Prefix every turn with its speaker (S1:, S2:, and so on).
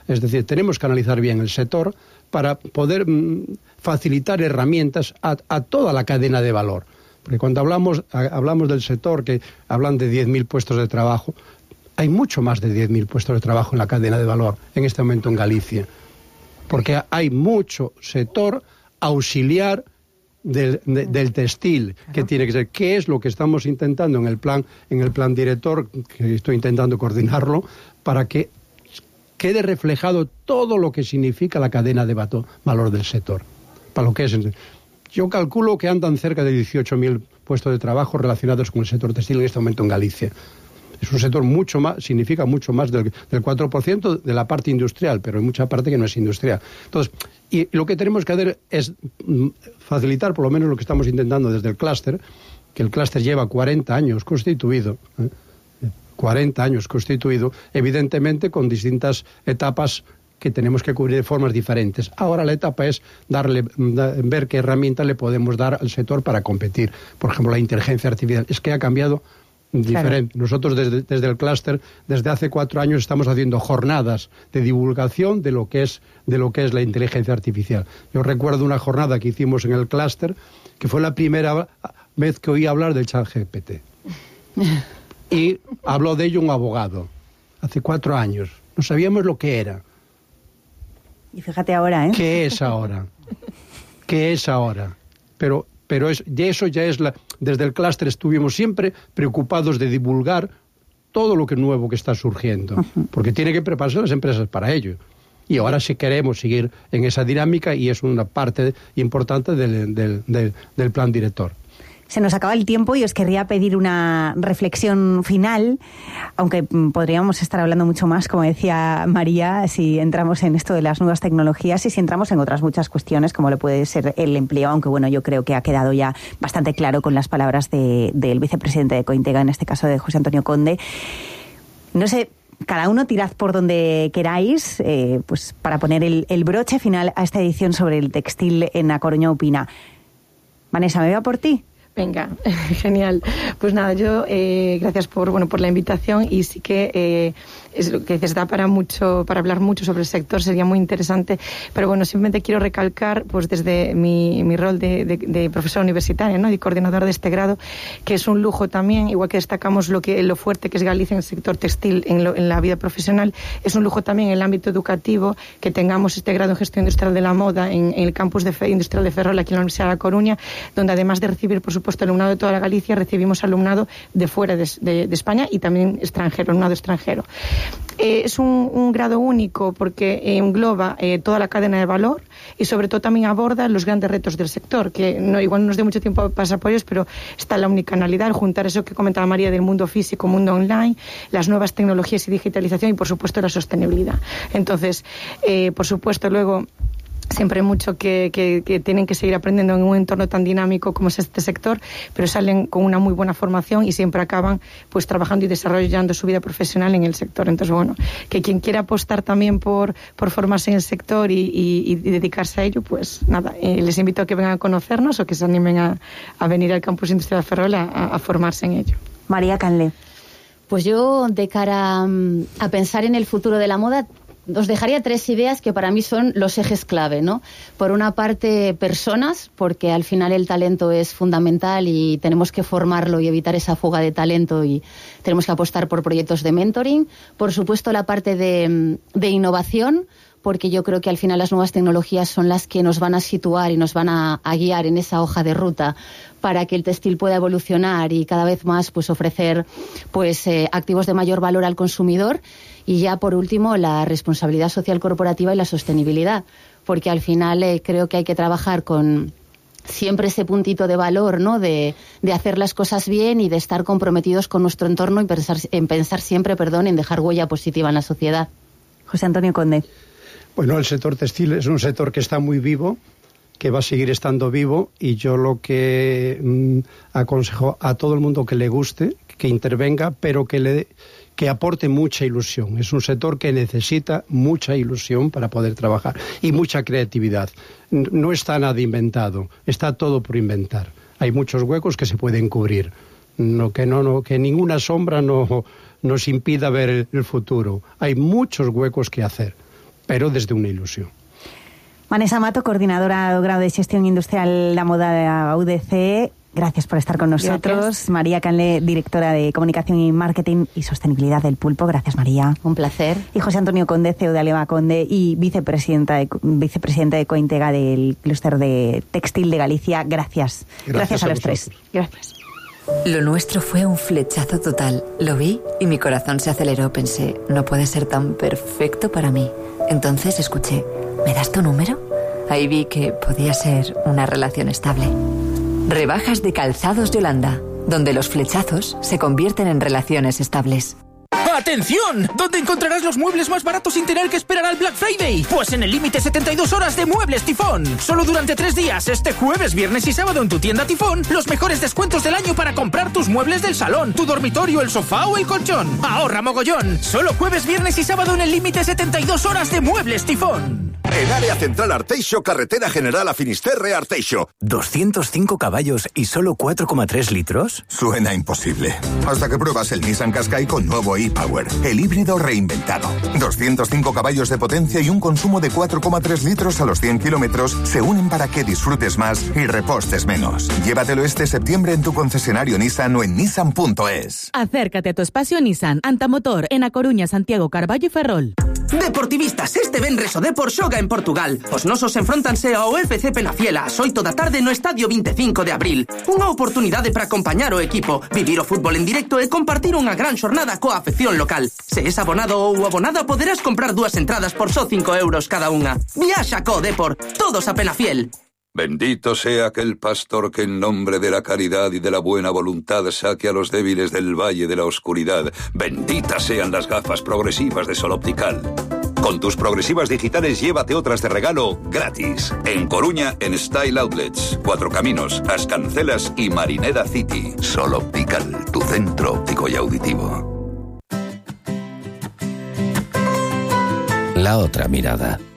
S1: Es decir, tenemos que analizar bien el sector para poder facilitar herramientas a toda la cadena de valor. Porque cuando hablamos del sector, que hablan de 10.000 puestos de trabajo, hay mucho más de 10.000 puestos de trabajo en la cadena de valor en este momento en Galicia. Porque hay mucho sector auxiliar del textil, claro, que tiene que ser. ¿Qué es lo que estamos intentando en el plan director, que estoy intentando coordinarlo, para que quede reflejado todo lo que significa la cadena de valor del sector? Para lo que es. Yo calculo que andan cerca de 18.000 puestos de trabajo relacionados con el sector textil en este momento en Galicia. Es un sector mucho más, significa mucho más del 4% de la parte industrial, pero hay mucha parte que no es industrial. Entonces, y lo que tenemos que hacer es facilitar, por lo menos lo que estamos intentando desde el clúster, que el clúster lleva 40 años constituido, 40 años constituido, evidentemente con distintas etapas que tenemos que cubrir de formas diferentes. Ahora la etapa es ver qué herramientas le podemos dar al sector para competir. Por ejemplo, la inteligencia artificial. Es que ha cambiado diferente. Claro. Nosotros desde el clúster, desde hace 4 años estamos haciendo jornadas de divulgación de lo que es la inteligencia artificial. Yo recuerdo una jornada que hicimos en el clúster, que fue la primera vez que oí hablar del ChatGPT. Y habló de ello un abogado, hace 4 años. No sabíamos lo que era.
S2: Y fíjate ahora, ¿eh?
S1: ¿Qué es ahora? ¿Qué es ahora? Pero eso ya es desde el clúster estuvimos siempre preocupados de divulgar todo lo que nuevo que está surgiendo, porque tiene que prepararse las empresas para ello. Y ahora sí queremos seguir en esa dinámica y es una parte importante del plan director.
S2: Se nos acaba el tiempo y os querría pedir una reflexión final, aunque podríamos estar hablando mucho más, como decía María, si entramos en esto de las nuevas tecnologías y si entramos en otras muchas cuestiones, como lo puede ser el empleo, aunque bueno, yo creo que ha quedado ya bastante claro con las palabras del vicepresidente de Cointega, en este caso de José Antonio Conde. No sé, cada uno tirad por donde queráis, pues para poner el broche final a esta edición sobre el textil en A Coruña Opina. Vanessa, ¿me veo por ti?
S3: Venga, genial. Pues nada, yo gracias por la invitación y sí que es lo que dices, da para hablar mucho sobre el sector, sería muy interesante, pero bueno, simplemente quiero recalcar, pues desde mi rol de profesora universitaria, ¿no?, y coordinadora de este grado, que es un lujo también, igual que destacamos lo fuerte que es Galicia en el sector textil en la vida profesional, es un lujo también en el ámbito educativo que tengamos este grado en gestión industrial de la moda en el campus industrial de Ferrol aquí en la Universidad de La Coruña, donde además de recibir, por supuesto, alumnado de toda la Galicia, recibimos alumnado de fuera de España y también alumnado extranjero. Es un grado único porque engloba toda la cadena de valor y sobre todo también aborda los grandes retos del sector, que igual no nos dé mucho tiempo a pasar por ellos, pero está la omnicanalidad, juntar eso que comentaba María del mundo físico, mundo online, las nuevas tecnologías y digitalización y por supuesto la sostenibilidad. Entonces, por supuesto, luego siempre hay mucho que tienen que seguir aprendiendo en un entorno tan dinámico como es este sector, pero salen con una muy buena formación y siempre acaban pues trabajando y desarrollando su vida profesional en el sector. Entonces, bueno, que quien quiera apostar también por formarse en el sector y dedicarse a ello, pues nada, les invito a que vengan a conocernos o que se animen a venir al Campus Industrial de Ferrol a formarse en ello.
S2: María Canle.
S4: Pues yo, de cara a pensar en el futuro de la moda, os dejaría 3 ideas que para mí son los ejes clave, ¿no? Por una parte, personas, porque al final el talento es fundamental y tenemos que formarlo y evitar esa fuga de talento y tenemos que apostar por proyectos de mentoring. Por supuesto, la parte de innovación, porque yo creo que al final las nuevas tecnologías son las que nos van a situar y nos van a guiar en esa hoja de ruta para que el textil pueda evolucionar y cada vez más pues ofrecer pues activos de mayor valor al consumidor. Y ya por último, la responsabilidad social corporativa y la sostenibilidad, porque al final creo que hay que trabajar con siempre ese puntito de valor, ¿no?, de hacer las cosas bien y de estar comprometidos con nuestro entorno y pensar siempre, en dejar huella positiva en la sociedad.
S2: José Antonio Conde.
S1: Bueno, el sector textil es un sector que está muy vivo, que va a seguir estando vivo, y yo lo que aconsejo a todo el mundo que le guste, que intervenga, pero que aporte mucha ilusión. Es un sector que necesita mucha ilusión para poder trabajar y mucha creatividad. No está nada inventado, está todo por inventar. Hay muchos huecos que se pueden cubrir. Que ninguna sombra nos impida ver el futuro. Hay muchos huecos que hacer. pero desde una ilusión.
S2: Vanessa Mato, coordinadora do grado de Xestión Industrial da Moda da UDC, gracias por estar con nosotros. Gracias. María Canle, directora de Comunicación y Marketing y Sostenibilidad del Pulpo. Gracias, María.
S4: Un placer.
S2: Y José Antonio Conde, CEO de Aleva Conde y vicepresidente de Cointega del Clúster de Textil de Galicia. Gracias. Gracias a los tres.
S3: Gracias.
S5: Lo nuestro fue un flechazo total. Lo vi y mi corazón se aceleró. Pensé, no puede ser tan perfecto para mí. Entonces escuché, ¿me das tu número? Ahí vi que podía ser una relación estable. Rebajas de Calzados Yolanda, donde los flechazos se convierten en relaciones estables.
S6: ¡Atención! ¿Dónde encontrarás los muebles más baratos sin tener que esperar al Black Friday? Pues en el límite 72 horas de Muebles Tifón. Solo durante 3 días, este jueves, viernes y sábado en tu tienda Tifón, los mejores descuentos del año para comprar tus muebles del salón, tu dormitorio, el sofá o el colchón. ¡Ahorra mogollón! Solo jueves, viernes y sábado en el límite 72 horas de Muebles Tifón.
S7: En Área Central Arteixo, Carretera General a Finisterre Arteixo.
S8: 205 caballos y solo 4,3 litros.
S7: Suena imposible. Hasta que pruebas el Nissan Qashqai con nuevo e-Power, el híbrido reinventado. 205 caballos de potencia y un consumo de 4,3 litros a los 100 kilómetros se unen para que disfrutes más y repostes menos. Llévatelo este septiembre en tu concesionario Nissan o en nissan.es.
S9: Acércate a tu espacio Nissan Antamotor en A Coruña, Santiago, Carballo y Ferrol.
S10: Deportivistas, este venres o Depor xoga en Portugal. Os nosos enfróntanse ao FC Penafiel ás 8 da tarde no Estadio 25 de Abril. Unha oportunidade para acompañar o equipo, vivir o fútbol en directo e compartir unha gran xornada coa afección local. Se es abonado ou abonada, poderás comprar 2 entradas por só 5 euros cada unha. Viaxa co Depor, todos a Penafiel.
S11: Bendito sea aquel pastor que en nombre de la caridad y de la buena voluntad saque a los débiles del valle de la oscuridad. Benditas sean las gafas progresivas de Sol Optical. Con tus progresivas digitales llévate otras de regalo gratis. En Coruña, en Style Outlets, Cuatro Caminos, As Cancelas y Marineda City. Sol Optical, tu centro óptico y auditivo.
S12: La otra mirada.